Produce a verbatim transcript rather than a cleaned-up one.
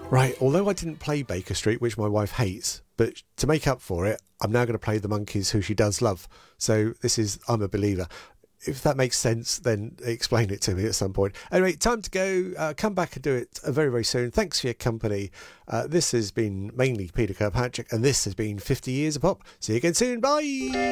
Right, although I didn't play Baker Street, which my wife hates, but to make up for it, I'm now going to play the Monkees, who she does love. So this is I'm a Believer. If that makes sense, then explain it to me at some point. Anyway, time to go. Uh, come back and do it very, very soon. Thanks for your company. Uh, this has been mainly Peter Kirkpatrick, and this has been fifty Years of Pop. See you again soon. Bye!